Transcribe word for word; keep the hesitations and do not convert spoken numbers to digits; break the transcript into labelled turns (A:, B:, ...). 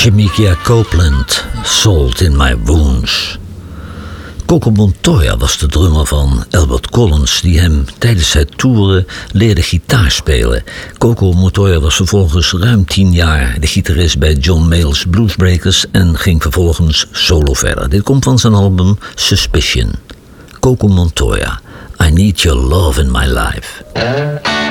A: Shemekia Copeland, Salt in My Wounds. Coco Montoya was de drummer van Albert Collins, die hem tijdens het toeren leerde gitaar spelen. Coco Montoya was vervolgens ruim tien jaar de gitarist bij John Mayall's Bluesbreakers en ging vervolgens solo verder. Dit komt van zijn album Suspicion. Coco Montoya, I Need Your Love in My Life.